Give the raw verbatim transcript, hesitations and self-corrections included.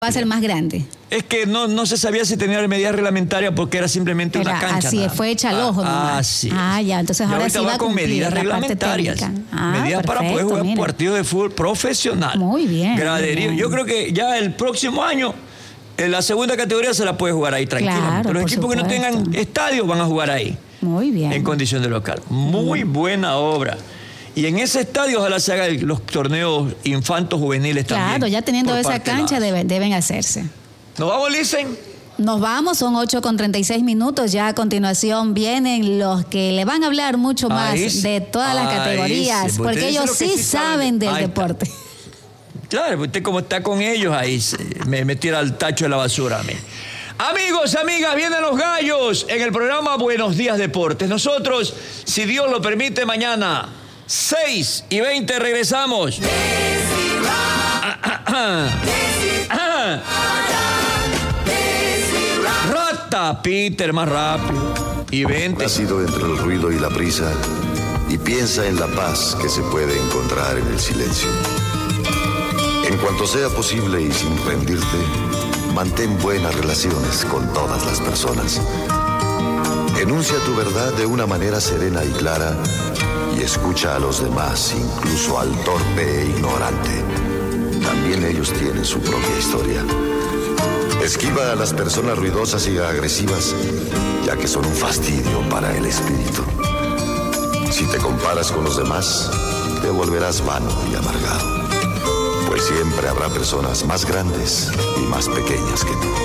Va a ser más grande. Es que no, no se sabía si tenía medida reglamentaria porque era simplemente Era una cancha. así, nada. fue hecha al ojo. Ah, nomás. sí. Ah, ya, entonces y ahora sí va va a con cumplir medidas la parte reglamentarias. técnica. Ah, medidas para poder jugar mira. partidos de fútbol profesional. Muy bien. Graderío. Muy bien. Yo creo que ya el próximo año en la segunda categoría se la puede jugar ahí tranquilamente. Claro, Los por equipos supuesto. que no tengan estadios van a jugar ahí. Muy bien. En condición de local. Muy mm. buena obra. Y en ese estadio ojalá se hagan los torneos infantos juveniles claro, también. Claro, ya teniendo esa cancha deben, deben hacerse. ¿Nos vamos, Licen? Nos vamos, son ocho con treinta y seis minutos. Ya a continuación vienen los que le van a hablar mucho más ahí, de todas las categorías, sí, porque ellos sí, sí saben del ahí deporte. Está. Claro, usted como está con ellos, ahí me, me tira al tacho de la basura a mí. Amigos, amigas, vienen los gallos en el programa Buenos Días Deportes. Nosotros, si Dios lo permite, mañana, seis y veinte regresamos. Ah, ah, ah. Ah. Rata, Peter, más rápido. Y vente. Plácido entre el ruido y la prisa, y piensa en la paz que se puede encontrar en el silencio. En cuanto sea posible y sin rendirte, mantén buenas relaciones con todas las personas. Enuncia tu verdad de una manera serena y clara y escucha a los demás, incluso al torpe e ignorante. También ellos tienen su propia historia. Esquiva a las personas ruidosas y agresivas, ya que son un fastidio para el espíritu. Si te comparas con los demás, te volverás vano y amargado, pues siempre habrá personas más grandes y más pequeñas que tú.